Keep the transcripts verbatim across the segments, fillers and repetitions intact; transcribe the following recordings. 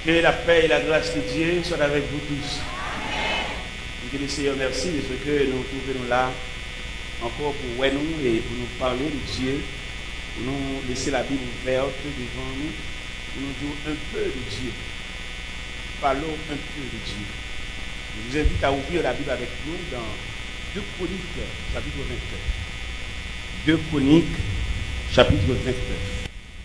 Que la paix et la grâce de Dieu soient avec vous tous. Que le Seigneur merci de ce que nous trouvons là encore pour ouais nous et pour nous parler de Dieu, pour nous laisser la Bible ouverte devant nous, pour nous dire un peu de Dieu. Parlons un peu de Dieu. Je vous invite à ouvrir la Bible avec nous dans deux Chroniques, chapitre vingt-neuf. deux Chroniques, chapitre vingt-neuf.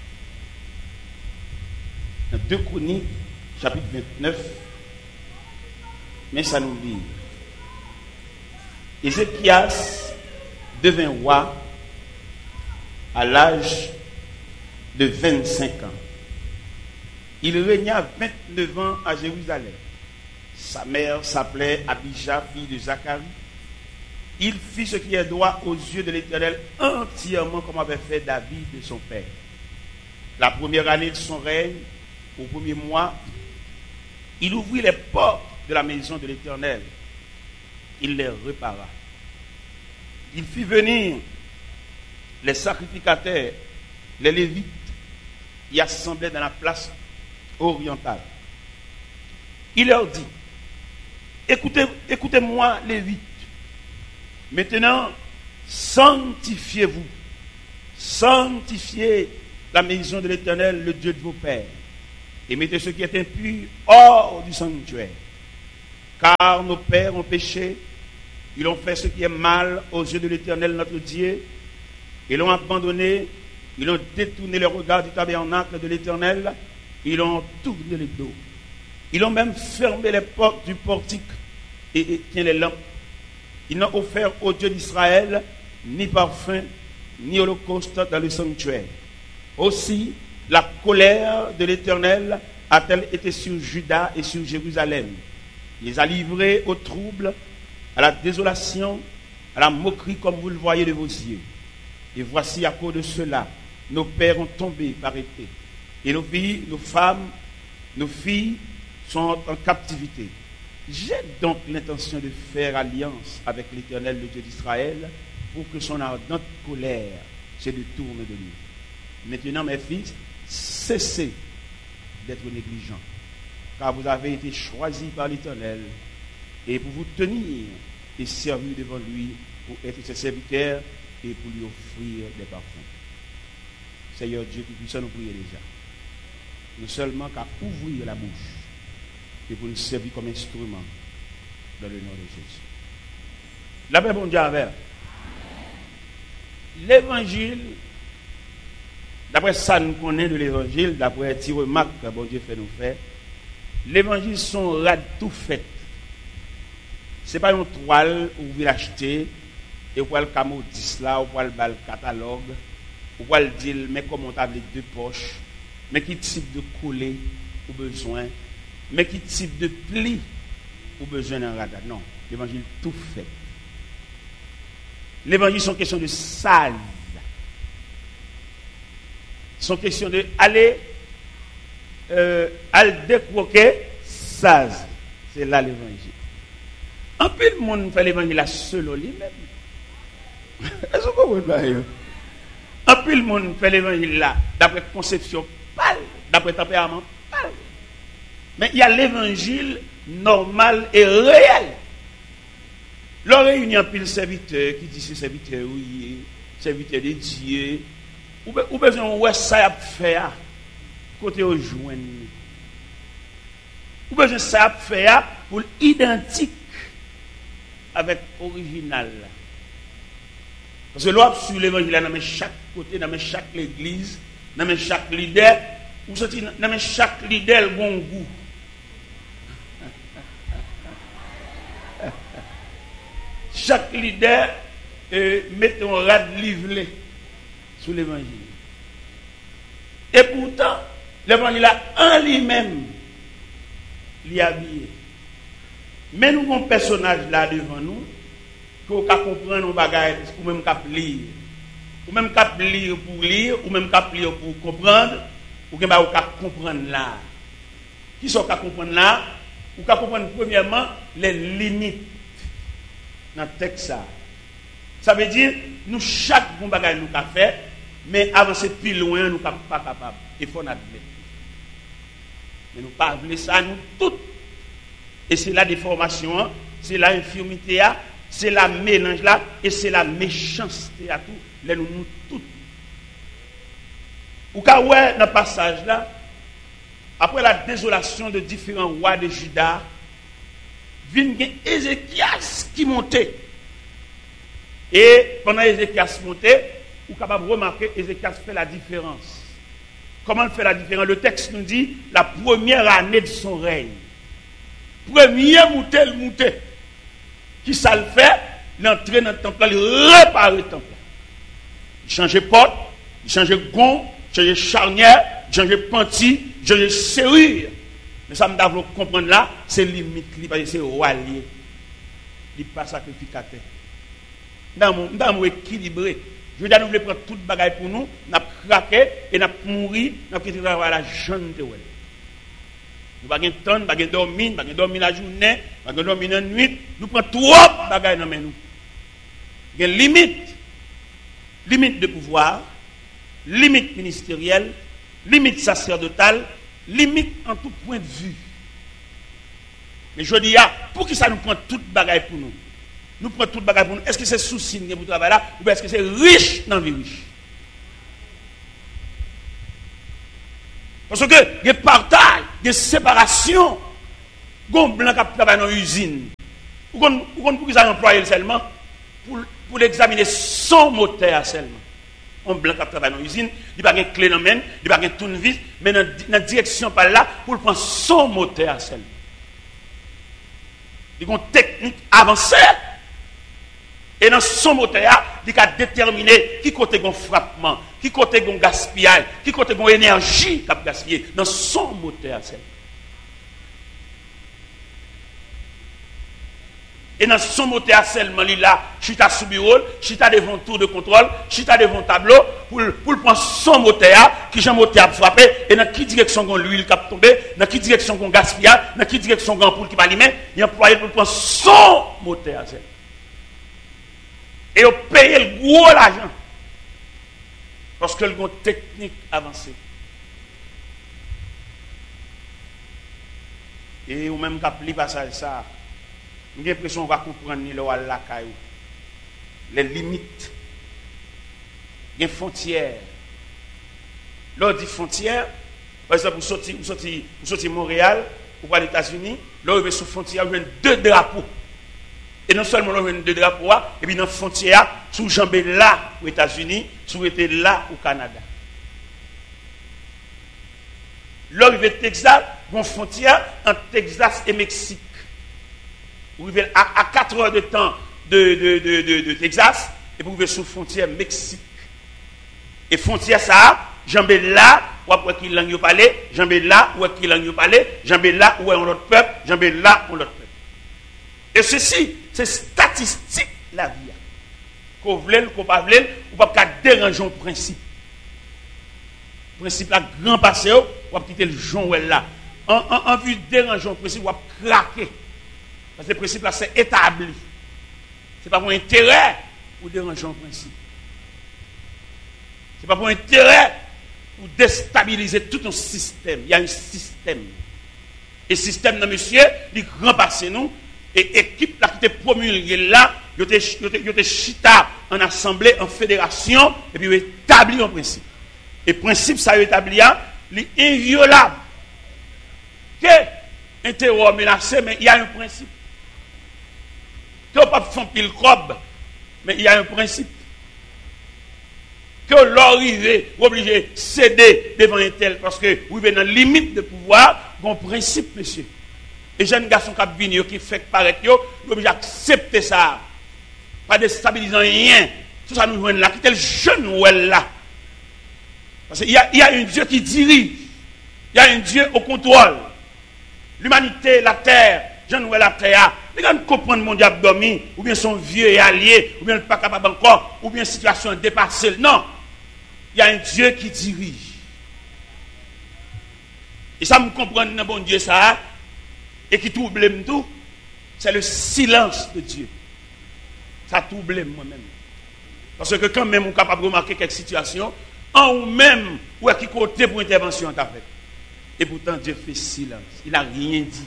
Dans deux Chroniques, chapitre vingt-neuf, mais ça nous dit. Ézéchias devint roi à l'âge de vingt-cinq ans. Il régna vingt-neuf ans à Jérusalem. Sa mère s'appelait Abijah, fille de Zacharie. Il fit ce qui est droit aux yeux de l'Éternel entièrement comme avait fait David de son père. La première année de son règne, au premier mois, il ouvrit les portes de la maison de l'Éternel. Il les repara. Il fit venir les sacrificateurs, les Lévites, y assemblaient dans la place orientale. Il leur dit, écoutez, écoutez-moi, Lévites. Maintenant, sanctifiez-vous. Sanctifiez la maison de l'Éternel, le Dieu de vos pères. Et mettez ce qui est impur hors du sanctuaire. Car nos pères ont péché, ils ont fait ce qui est mal aux yeux de l'Éternel notre Dieu, ils l'ont abandonné, ils ont détourné le regard du tabernacle de l'Éternel, ils ont tourné le dos. Ils ont même fermé les portes du portique et éteint les lampes. Ils n'ont offert au Dieu d'Israël ni parfum, ni holocauste dans le sanctuaire. Aussi, la colère de l'Éternel a-t-elle été sur Juda et sur Jérusalem. Il les a livrés au trouble, à la désolation, à la moquerie comme vous le voyez de vos yeux. Et voici à cause de cela, nos pères ont tombé par épée. Et nos filles, nos femmes, nos filles sont en captivité. J'ai donc l'intention de faire alliance avec l'Éternel, le Dieu d'Israël, pour que son ardente colère se détourne de nous. Maintenant, mes fils, cessez d'être négligents, car vous avez été choisis par l'Éternel, et pour vous tenir et servir devant lui, pour être ses serviteurs et pour lui offrir des parfums. Seigneur Dieu Tout-Puissant, nous prions déjà. Nous seulement qu'à ouvrir la bouche et pour nous servir comme instrument dans le nom de Jésus. La paix, bon Dieu, avec. L'évangile, d'après ça nous connaît de l'évangile, d'après les remarques que bon Dieu fait nous faire, l'évangile sont rad tout fait. Ce n'est pas une toile où vous l'achetez et vous pouvez le camodis là, vous pouvez le catalogue, vous pouvez le dire, mais comment on a les deux poches, mais quel type de collet ou besoin, mais quel type de pli ou besoin d'un radar. Non, l'évangile tout fait. L'évangile sont question de sale. Sont question de aller euh, aller décroquer saz. C'est là l'évangile. En plus, le monde fait l'évangile à seul lui-même. Est-ce que vous comprenez? En plus, le monde fait l'évangile là, d'après conception pâle, d'après tempérament pâle. Mais il y a l'évangile normal et réel. L'on réunit un pile serviteur qui dit ce serviteur, oui, serviteur de Dieu. Ou besoin de ça à faire côté au joindre. Ou besoin de ça à faire pour identique avec l'original. Parce que l'on sur l'évangile dans chaque côté, dans chaque église, dans chaque leader, ou dans chaque leader le bon goût. Chaque leader euh, met un rad livré sur l'évangile. Et pourtant, l'évangile en lui-même, l'y habillé. Mais nous avons un personnage là devant nous, qu'on peut comprendre nos bagages, ou même qu'on lire. Ou même qu'on lire pour lire, ou même qu'on lire pour comprendre, ou qu'on peut comprendre là. Qui sont qu'on comprendre là? Ou qu'on comprendre premièrement les limites dans le texte. Ça veut dire, nous, chaque bon bagage nous avons fait, mais avancer plus loin, nous ne sommes pas capables. Il faut l'admettre. Mais nous pas voulu ça, nous toutes. Et c'est la déformation, c'est la infirmité, c'est la mélange là, et c'est la méchanceté à tout. Là, nous, nous toutes. Ou quand ouais, dans le passage là, après la désolation de différents rois de Juda, vient Ézéchias qui montait. Et pendant Ézéchias montait, vous êtes capable de remarquer Ézéchias fait la différence. Comment il fait la différence? Le texte nous dit la première année de son règne. Premier monté, le monté. Qui ça le fait? L'entrée dans le temple, il répare le temple. Il change porte, il change gond, il change charnière, il change panty, il change serrure. Mais ça me doit comprendre là, c'est limite, c'est roi lié. Il n'est pas sacrificateur. Dans mon équilibré. Je veux dire, nous voulons prendre toute bagaille pour nous, nous avons craqué et nous avons mouru, nous avons quitté la jeune de Well. Nous n'avons pas de temps, nous n'avons pas dormir, nous n'avons pas dormir la journée, nous n'avons pas dormir la nuit. Nous prenons trop de bagaille dans nous. Il y a une limite. Limite de pouvoir, limite ministérielle, limite sacerdotale, limite en tout point de vue. Mais je dis, pour qui ça nous prend toute bagaille pour nous? Nous prenons toute bagaille pour nous. Est-ce que c'est souci pour le travail là? Ou bien est-ce que c'est riche dans la vie riche? Parce que il y a partage, il y a séparation. Gon blanc qui travaille dans l'usine. Ou qu'on pour qu'ils aient employé seulement pour, pour l'examiner son moteur seulement. Un blanc qui travaille dans l'usine, il n'y a pas de clé dans la main, il n'y a pas de tournevis, mais dans la direction par là, pour le prendre son moteur seulement. Il y a une technique avancée. Et dans son moteur, il a déterminé qui côté gon frappement, qui côté gon gaspillage, qui côté gon énergie qu'a gaspillé dans son moteur. Et dans son moteur seulement, il a chita sous bureau, chita devant tour de contrôle, chita devant tableau pour pour prendre son moteur qui j'ai moteur frappé et dans qui direction gon l'huile qui a tombé, dans qui direction gon gaspillage, dans qui direction gon ampoule qui va allumer, il employé pour prendre son moteur. Et on paye le gros l'argent. Parce que le une technique avancée. Et ou même quand pas ça, j'ai l'impression qu'on va comprendre les limites, les frontières. Là, on dit frontières, par exemple, vous sortez, vous sortez, vous sortez Montréal, ou aux États-Unis, là, vous avez sous frontière, vous avez deux drapeaux. Et non seulement nous avons deux drapeaux, et puis dans la frontière, sous jambé là aux États-Unis, sous été là au Canada. Là, vous avez Texas, une frontière entre Texas et Mexique. Vous avez à, à quatre heures de temps de, de, de, de, de Texas, et vous avez sous frontière Mexique. Et frontière ça, jambé là, ou après qui langue vous parlez, jambé là, ou qui langue vous parlez, jambé là, ou un autre peuple, jambé là, ou l'autre peuple. Et ceci, c'est statistique la vie. Qu'on veut, qu'on pas veut, ou pas déranger le principe. Le principe là, grand passé, ou pas quitter le Joël là. En, en, en vue de déranger le principe, ou pas craquer. Parce que le principe là, c'est établi. Ce n'est pas pour intérêt pour déranger le principe. Ce n'est pas pour intérêt pour déstabiliser tout un système. Il y a un système. Et le système, non, monsieur, il grand passé nous. Et équipe là qui était promulguée là, il était chita en assemblée, en fédération, et puis il établit un principe. Et le principe, ça établi, il est inviolable. Que un terror menacé, mais il y a un principe. Que on ne peut pas faire pile crobe, mais il y a un principe. Que l'arrivée, obligé de céder devant un tel, parce que vous êtes dans la limite de pouvoir, il y a un principe, monsieur. Les jeunes garçons qui viennent, qui font paraître, ils sont obligés d'accepter ça. Pas déstabilisant rien. Tout ça nous joue là. Qui est le jeune ou elle là? Parce qu'il y a, il y a un Dieu qui dirige. Il y a un Dieu au contrôle. L'humanité, la terre, jeune ou la terre. Les gens comprennent mon diable dormi, ou bien son vieux et allié, ou bien pas capable encore, ou bien situation dépassée. Non. Il y a un Dieu qui dirige. Et ça me comprend dans bon Dieu ça. Et qui trouble tout, c'est le silence de Dieu. Ça trouble moi-même. Parce que quand même on est capable de remarquer quelques situations, en ou même, ou à qui côté pour intervention t'as fait. Et pourtant, Dieu fait silence. Il n'a rien dit.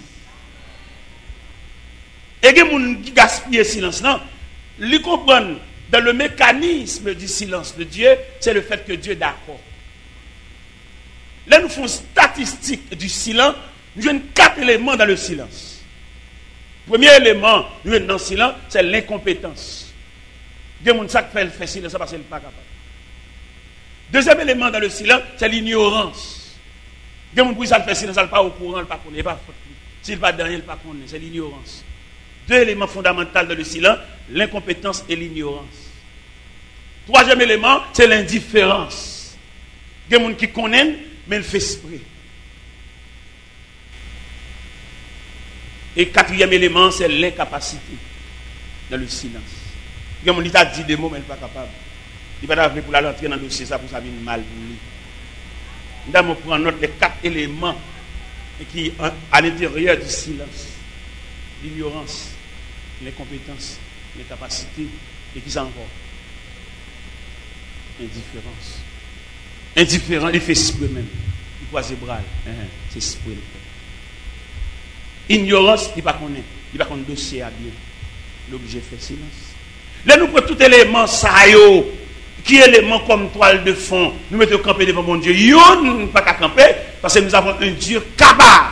Et il y a des gens qui gaspillent le silence. Non, ils comprennent dans le mécanisme du silence de Dieu, c'est le fait que Dieu est d'accord. Là, nous faisons statistique du silence. Nous avons quatre éléments dans le silence. Premier élément, nous avons dans le silence, c'est l'incompétence. Il y a des gens qui font silence parce qu'ils ne sont pas capables. Deuxième élément dans le silence, c'est l'ignorance. Il y a des gens qui font silence, ils ne sont pas au courant, ils ne sont pas connus. S'ils ne sont pas dans rien, ils ne sont pas connus. C'est l'ignorance. Deux éléments fondamentaux dans le silence, l'incompétence et l'ignorance. Troisième élément, c'est l'indifférence. Il y a des gens qui connaissent, mais ils font esprit. Et quatrième élément, c'est l'incapacité dans le silence. Il y a des gens qui ont dit des mots, mais ils ne sont pas capables. Il ne va pas pour l'entrer dans le dossier, ça pour ça vient mal pour lui. Nous allons prendre note des quatre éléments qui sont à l'intérieur du silence. L'ignorance, l'incompétence, l'incapacité, et qui sont encore indifférence. Indifférent, il fait esprit même. Il croise les bras. C'est esprit. Ignorance, il ne pas connaît. Il ne pas connaît le dossier à bien. L'objet fait silence. Là, nous prenons tout élément, ça y est, qui est élément comme toile de fond. Nous mettons camper devant mon Dieu. Yo, nous ne pas qu'à camper, parce que nous avons un Dieu capable.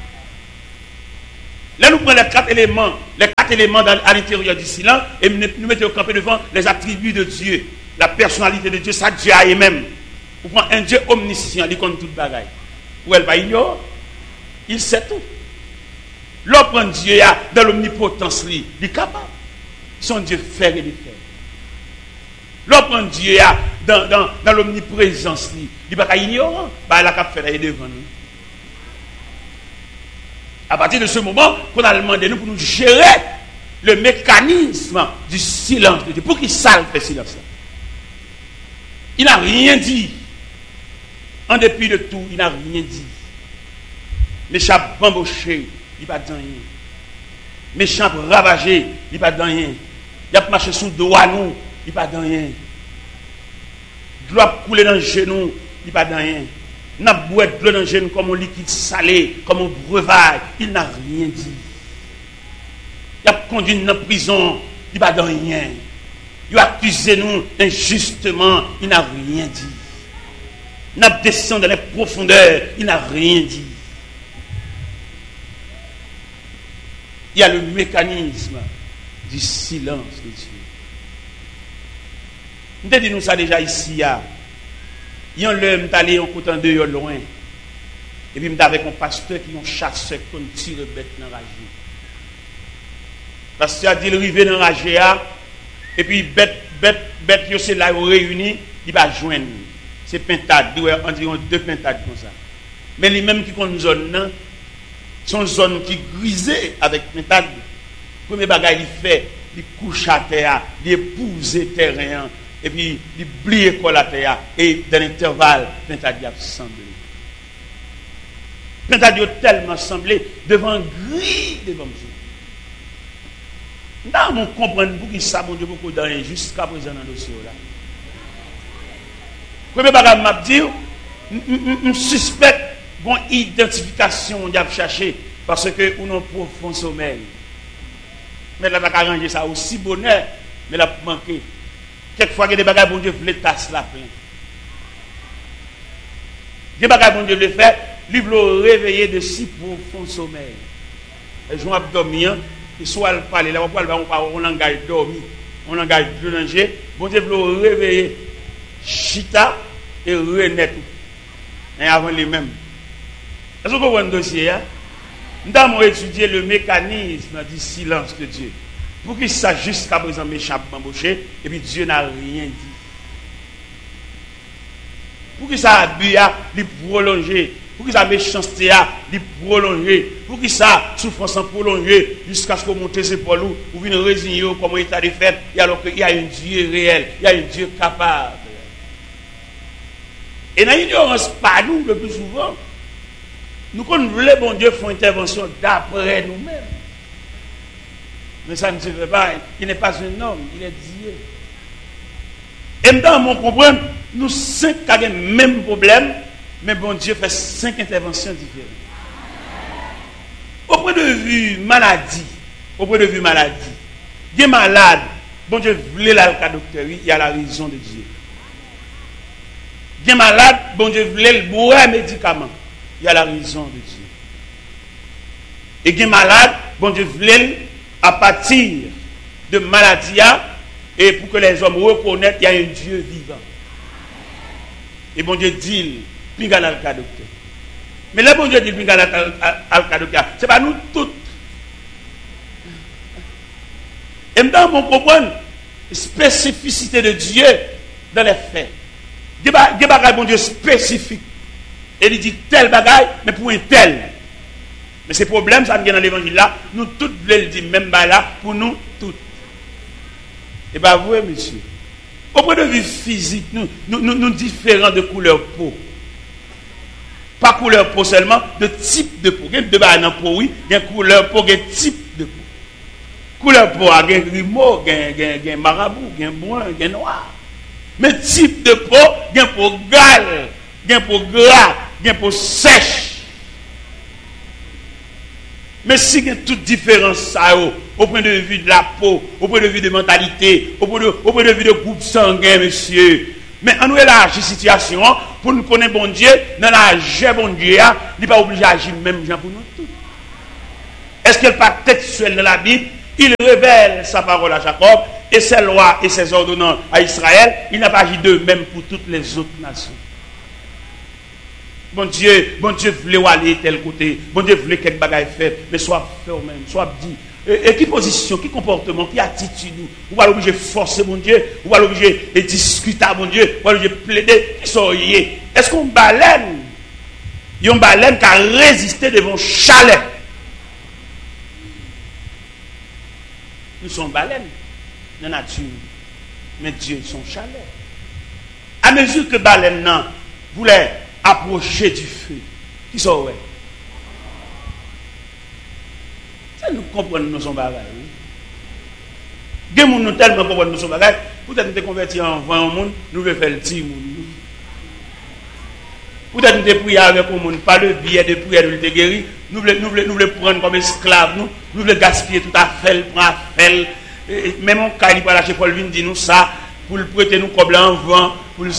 Là, nous prenons les quatre éléments, les quatre éléments dans, à l'intérieur du silence, et nous, nous mettons camper devant les attributs de Dieu, la personnalité de Dieu, ça Dieu a même. Vous prenez un Dieu omniscient, il connaît toute bagaille. Ou elle va ignorer, il sait tout. L'autre prend Dieu dans l'omnipotence, il est capable. Son Dieu fait et défait. L'autre prend Dieu dans, dans, dans l'omniprésence, il n'est pas ignorant, bah, il a qu'à faire devant nous. À partir de ce moment, qu'on a demandé nous pour nous gérer le mécanisme du silence de Dieu. Pour qu'il sache faire silence. Il n'a rien dit. En dépit de tout, il n'a rien dit. Méchant bamboché, il n'a pas dit rien. Méchant ravagé, il n'a pas dit rien. Il a marché sous le dos à nous, il n'a pas dit rien. De l'eau a coulé dans le genou, il n'a pas dit rien. Il n'a pas boire de l'eau dans le genou comme un liquide salé, comme un breuvage, il n'a rien dit. Il a conduit dans la prison, il n'a pas dit rien. Il a accusé nous injustement, il n'a rien dit. Il a descendu dans les profondeurs, il n'a rien dit. Il y a le mécanisme du silence de Dieu. Nous avons dit nous ça déjà ici. Il y a un homme qui est allé en côté de loin. Et puis, avec un pasteur qui est un chasseur qui tire bête dans la rage. Le pasteur a dit il arrive dans la rage. Et puis, bête, bête, bête, c'est là où réuni, il va joindre. C'est pintade, environ deux pintades comme ça. Mais les mêmes qui ont une zone, sont une zone qui grisée avec pintade. Le premier bagage, il fait, il couche à terre, il épouse le terrain, et puis il plie la terre, et dans l'intervalle, pintade a semblé. Pintade a tellement semblé devant gris devant Dieu. Nous on comprend pour ça, mon Dieu, beaucoup d'années, jusqu'à présent dans le dossier là. Premier bagage m'a dit, je suspecte une identification on a cherché parce que on a un profond sommeil. Mais là, on a arrangé ça aussi bonheur, mais là, pour manquer. Quelquefois, il y a des bagages, bon Dieu, voulait tasser la plein. Des bagages, bon Dieu, le faire, lui, veut réveiller de si profond sommeil. Et je vais dormir, et soit le parler, là, on parle, on engage dormir, on engage de danger, bon Dieu, veut réveiller. Chita et René tout. Et avant les mêmes. Est-ce que vous voyez un dossier? Nous avons étudié le mécanisme du silence de Dieu. Pour qu'il sache jusqu'à présent méchant embauché, et puis Dieu n'a rien dit. Pour qu'il ça abus à lui prolonger, pour qu'il ça méchanceté à lui prolonger, pour qu'il ça souffrance prolonger jusqu'à ce qu'on monte ses épaules ou vienne résigner comme état de fait, et alors qu'il y a un Dieu réel, il y a un Dieu capable. Et dans l'ignorance, pas nous, le plus souvent, nous, quand nous voulons, bon Dieu, faire intervention d'après nous-mêmes. Mais ça ne se fait pas. Il n'est pas un homme, il est Dieu. Et dans mon comprendre, nous cinq avons le même problème, Mais bon Dieu fait cinq interventions différentes. Au point de vue maladie, au point de vue maladie, il est malade, bon Dieu voulait la docteur, il y a la raison de Dieu. Il est malade, bon Dieu voulait le boire un médicament, il y a la raison de Dieu. Et il est malade, bon Dieu voulait à partir de maladie, et pour que les hommes reconnaissent qu'il y a un Dieu vivant. Et bon Dieu dit, pinga la docteur. Mais là, bon Dieu dit, pinga la docteur, c'est pas nous tous. Et maintenant, on comprend la spécificité de Dieu dans les faits. Des bagages, bon Dieu, spécifiques. Et il dit tel bagaille, mais pour un tel. Mais ces problèmes, ça vient dans l'évangile là, nous tous voulons le dire, même là, pour nous tous. Et bien, vous, monsieur, au point de vue physique, nous, nous, nous, nous différents de couleur peau. Pas couleur peau seulement, de type de peau. Il y a deux bagages dans peau, oui, il y a couleur peau, il y a type de peau. Couleur peau, il y a grimo, il y a marabout, il y a brun, il y a noir. Mais type de peau, il y a peau gale, il y a peau gras, il y a peau sèche. Mais si il y a toute différence, ça, au point de vue de la peau, au point de vue de mentalité, au point de, au point de vue de groupe sanguin, monsieur. Mais on nous élargit la situation pour nous connaître bon Dieu, dans la jeu bon Dieu, il n'est pas obligé d'agir même gens pour nous tous. Est-ce qu'il n'est pas textuel dans la Bible? Il révèle sa parole à Jacob et ses lois et ses ordonnances à Israël. Il n'a pas agi de même pour toutes les autres nations. Bon Dieu, bon Dieu voulait aller tel côté, bon Dieu voulait quelque bagaille fait, mais soit fait au même, soit dit. Et, et qui position, qui comportement, qui attitude, ou va l'obliger forcer mon Dieu, ou va l'obliger de discuter mon Dieu, ou va l'obliger plaider, qui sont liés. Est-ce qu'on baleine, il y a une baleine qui a résisté devant chalet? Nous sommes baleines dans la nature, mais Dieu sont chalet. À mesure que baleine non voulait approcher du feu, qui sont ouais. Ça nous comprenons nous sommes bagages. Des gens nous tellement comprennent nous sommes bagages. Peut-être nous sommes convertis en vingt monde, nous voulons faire le petit monde. Peut-être nous sommes priés avec le monde, pas le billet de prière de nous guérir. Nous voulons nous voulons nous voulons prendre comme esclaves, nous nous voulons gaspiller tout à fait, prendre à faire. Même on caille pour lâcher Paul vient dit nous ça pour le prêter nous comme en vent pour le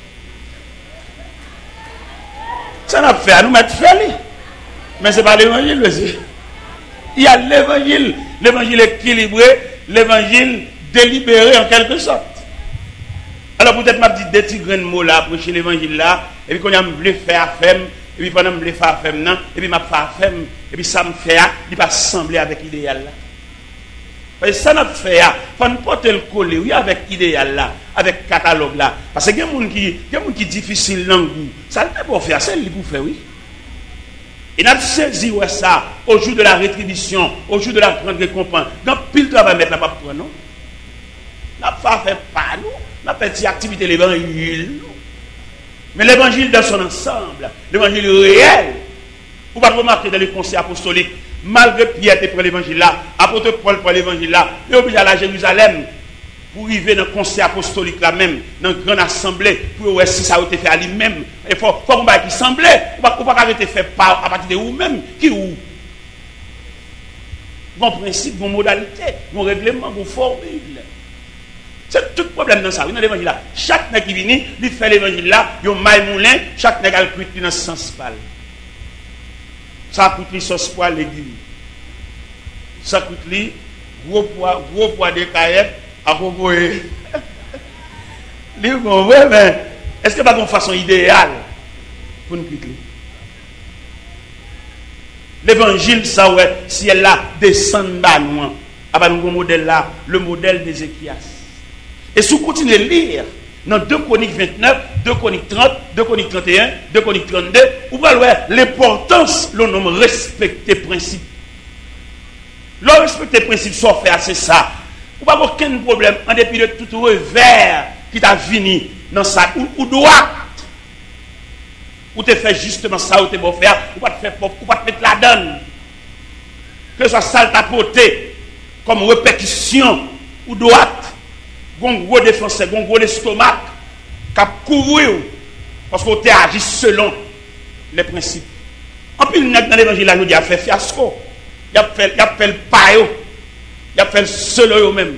ça n'a fait à nous mettre fait. Mais ce n'est pas l'évangile aussi. Il y a l'évangile, l'évangile équilibré, l'évangile délibéré en quelque sorte. Alors peut-être m'a dit des petits grains de mots là, prêcher l'évangile là, et puis quand on me faire faire, et puis pendant me faire faire non, et puis m'a faire faire, et puis ça me fait, il pas sembler avec l'idéal là. Parce que ça n'a fait, il faut nous porter le coller, oui, avec l'idéal là, avec le catalogue là. Parce qu'il y a des gens qui, qui difficile dans le goût. Ça ne peut pas faire, c'est lui pour faire, oui. Il a saisi ouais, ça au jour de la rétribution, au jour de la grande récompense. Dans pile travail mettre la pas pour non. N'a pas fait pas nous, n'a pas fait activité l'évangile. Mais l'évangile dans son ensemble, l'évangile réel. Vous pouvez remarquer dans les conseils apostoliques, malgré Pierre qui prend l'évangile là, apôtre Paul prend l'évangile là, il est obligé à la Jérusalem pour arriver dans le conseil apostolique là même, dans une grande assemblée, pour voir si ça a été fait à lui-même. Il faut qu'on va qui semblait, on ne va pas arrêter fait par à partir de vous-même, qui ou. Bon principe, bon modalité, bon règlement, bon formule. C'est tout le problème dans ça, dans l'évangile là. Chaque nègre qui vient, il fait l'évangile là, il y a un maille moulin, chaque nègre a le cuit dans ce sens pâle. Ça coûte les sauce poil légumes. Ça coûte les gros poids, gros poids de caillettes à proposer. Mais est-ce que pas une façon idéale pour nous quitter? L'évangile, ça ouais, si elle là descend bas loin, à nous modèle là, le modèle d'Ézéchias. Et si vous continuez à lire dans deux Chroniques vingt-neuf, deux Chroniques trente, deux Chroniques trente et un, deux Chroniques trente-deux, vous voyez l'importance, le nom respecter principe. Le respecter principe, soit fait, c'est ça. Vous n'avez aucun problème en dépit de tout revers qui t'a fini dans ça, ou, ou droit. Ou te fait justement ça, ou te beau faire, ou pas te faire pauvre, ou pas te mettre la donne. Que ce soit ça t'apporter comme répétition ou droite. Un gros défenseur, un gros estomac, qui a couru, parce qu'on t'a agi selon les principes. En plus, dans l'évangile, là, nous dit, il a fait fiasco. Il a fait, il a fait le paio. Il a fait le solo même.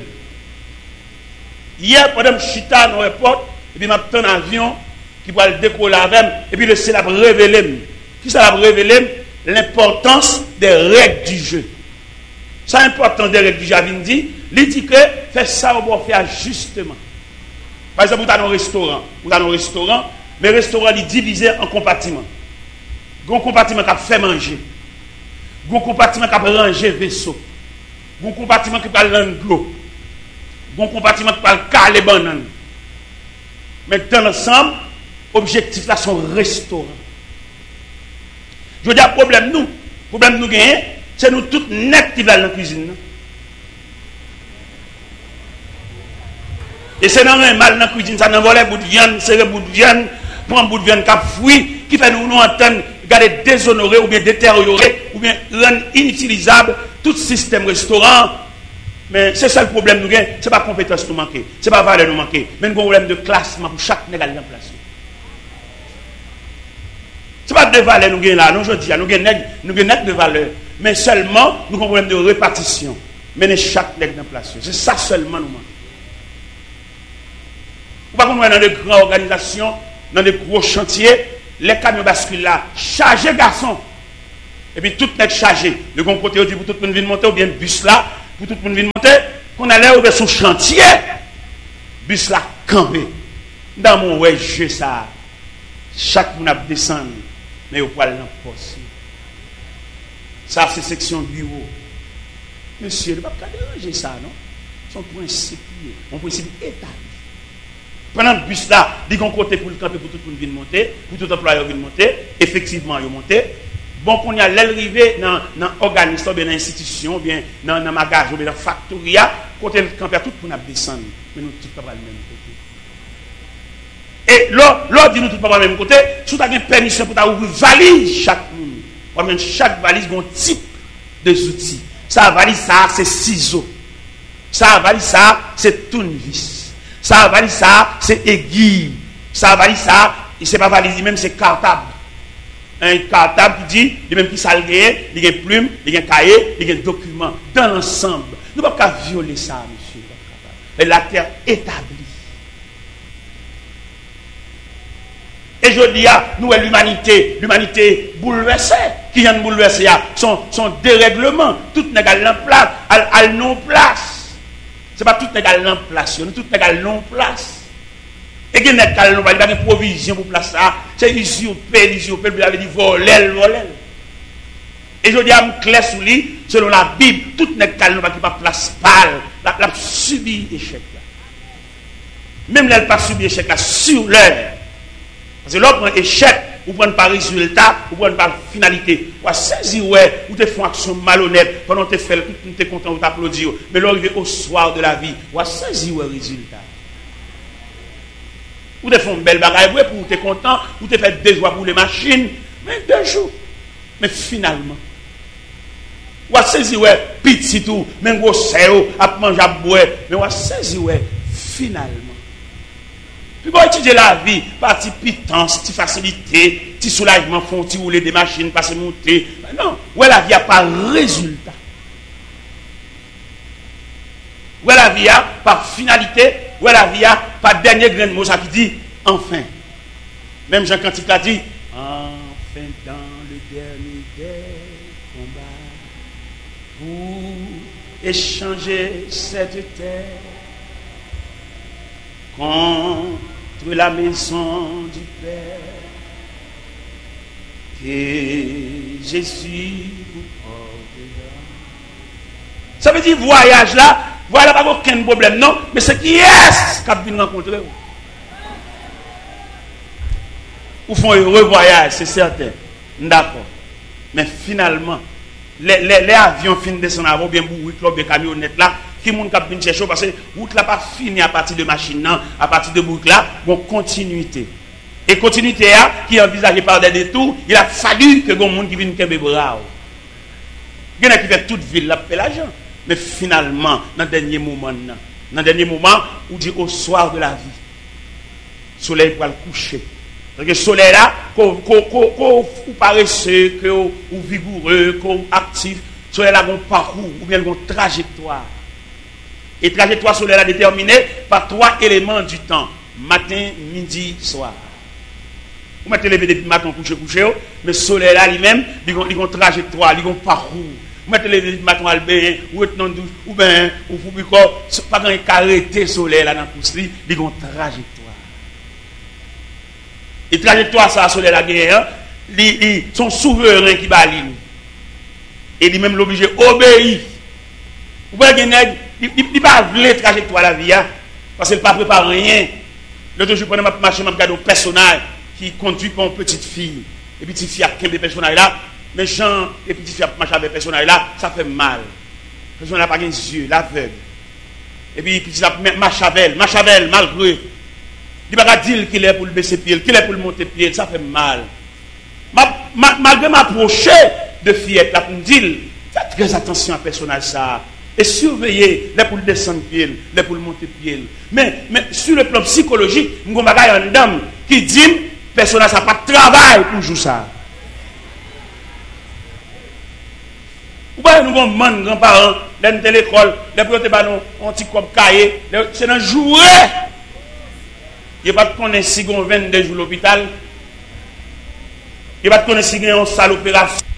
Hier, pendant que je suis dans l'aéroport, et puis je un avion qui va le décoller avec, et puis le ciel a révélé. Qui ça a révélé? L'importance des règles du jeu. Ça, l'importance des règles du jeu, il dit, il dit que fait ça, on va faire justement. Par exemple, vous avez un restaurant. Vous avez un restaurant, mais le restaurant est divisé en compartiments. Il y a un compartiment qui a fait manger. Il y a un compartiment qui a rangé vaisseau. Il y a un compartiment qui a l'eau. Il y a un compartiment qui a caler banane. Mais dans l'ensemble, l'objectif là, c'est un restaurant. Je veux dire, le problème nous, le problème nous gagnons, c'est nous tous nets qui vont dans la cuisine. Et c'est dans un mal dans la cuisine, ça nous vole un bout de viande, c'est un bout de viande, prend un bout de viande qui a fouillé, qui fait nous nous entendre, garder déshonorer ou bien détériorer, ou bien rendre inutilisable tout système restaurant. Mais c'est ça le problème nous gagnons, ce n'est pas compétence nous manquer, ce n'est pas valeur nous manquer, mais un problème de classement pour chaque négal en place. Ce n'est pas de valeur nous gagnons là, non, je dis, nous gagnons net de valeur, mais seulement nous avons un problème de répartition. Mener chaque nègre en place. C'est ça seulement nous manquons. Ou pas qu'on est dans de grandes organisations, dans de gros chantiers, les camions basculent là, chargés garçons. Et puis tout n'est chargé. Le bon côté, on dit pour tout le monde venir monter, ou bien bus là, pour tout le monde venir monter, qu'on allait ouvrir son chantier, bus là, campé. Dans mon ouais, jeu ça, chaque monde a descendu, mais au poil dans le poste. Ça, c'est section bureau. Monsieur, il ne va pas déranger ça, non? Son principe, mon principe établi. Pendant le bus là, il y a un côté pour le camper, pour tout le monde venir monter, pour tout employeur venir monter, effectivement, il monter. Bon, qu'on y a l'arrivée dans l'organisme, dans l'institution, bien dans le magasin, dans la factoria, côté le camper, tout le monde descendre. Mais nous, tout pas le même côté. Et l'autre dit nous, tout pas le même côté, si tu as une permission pour ouvrir valise chaque monde, chaque valise a un type de outils. Ça, valise ça, c'est ciseaux. Ça, valise ça, c'est tournevis. Ça, valise ça, c'est aiguille. Ça, valise ça, c'est pas valise, même c'est cartable. Un cartable qui dit, il même qui s'algué, il y a une plume, il y a un cahier, il y a un document. Dans l'ensemble. Nous ne pouvons pas violer ça, monsieur. Et la terre établie. Et je dis à nous, l'humanité, l'humanité bouleversée, qui vient de bouleverser, son, son dérèglement, tout n'est qu'à l'emplacement, à non-place. Ce n'est pas tout n'est qu'à l'emplacement, tout n'est qu'à non-place. Et qu'il n'est qu'à l'emplacement, il n'y a pas de provision pour placer ça. C'est usurpé, usurpé, vous avez dit voler, voler. Et je dis à me clair sous lui, selon la Bible, tout n'est qu'à l'emplacement qui n'a pas place pâle, la, la subi échec là. Même là, elle n'a pas subi échec là, sur l'heure. Parce que là, on prend échec, ou prend pas résultat, ou prend pas finalité. Ou à saisir, ouais, ou te font action malhonnête, pendant que tu fais, tu es content, ou t'applaudis. Mais là, arrivé au soir de la vie, ou à saisir, ouais, résultat. Ou te font une belle bagaille, ouais, pour tu es content, ou te fait des joies pour les machines, mais deux jours. Mais finalement, ou à saisir, ouais, petit tout, même gros séo, à manger, à boire, mais ou à saisir, ouais, finalement. Puis pour étudier la vie, partie pitance, petite facilité, petit soulagement, font petit rouler des machines, passer monter. Non, où la vie a pas résultat. Où la vie a pas finalité, où la vie a pas dernier grain de mot, ça qui dit enfin. Même Jean Cantique a dit enfin dans le dernier des combats pour échanger cette terre contre la maison du Père, que Jésus vous portera. Ça veut dire voyage là, voilà pas aucun problème, non, mais c'est qui est-ce qui vient rencontrer vous? Ou font un heureux voyage, c'est certain. D'accord. Mais finalement, les, les, les avions finissent de descendre avant, bien bourrés, club de camionnettes là, qui moun k'ap vinn chercher parce que route là pas fini à partir de machine non, à partir de boucle là, bon continuité. Et continuité là qui est envisagée par des détours, il a fallu que gon monde qui vienne kembe bras. Il y en a qui fait toute ville là fait l'argent, mais finalement dans dernier moment là, dans dernier moment où dit au soir de la vie, soleil pour le coucher, Parce que le soleil là, qu'on paresseux, qu'on vigoureux, qu'on actif, le soleil là, un parcours ou bien un trajectoire. Et trajectoire soleil là déterminée par trois éléments du temps. Matin, midi, soir. Vous mettez lever depuis matin, coucher, coucher, mais le soleil là lui-même, il a une trajectoire, il a un parcours. Vous mettez lever depuis matin, Albert, ou être dans douche, ou bien, ou Foubico, pas quand il arrêté le soleil là dans le pouce, il a une trajectoire. Et trajectoire, ça, soleil la guerre, ils sont souverains qui balent. Et lui-même l'obligé obéir. Vous voyez, il ne pas voulu trajectoire la vie, parce qu'il ne pas préparé rien. L'autre jour, je prenais ma marche, je regarde un personnage qui conduit par une petite fille. Et petite fille a quinze personnages là, mais Jean et petite fille a marché avec personnage là, ça fait mal. Le personnage n'a pas les yeux, l'aveugle. Et puis, petite fille marche avec elle, marche avec elle, malgré. Il ne va pas dire qu'il est pour le baisser pied, qu'il est pour le monter pied, ça fait mal. Malgré m'approcher de fillette là pour me dire, faites très attention à ce personnage ça. Et surveiller les pour le descendre pied, les pour le monter pied. Mais, mais sur le plan psychologique, nous avons une dame qui dit, le personnage n'a pas de travail pour jouer ça. Vous voyez, nous avons des grands-parents, les de l'école, les pour un petit cop cahier, c'est un jouet. Il n'y a pas de connaître si on vingt-deux jours à l'hôpital. Il n'y a pas de connaître si on a une salle opération.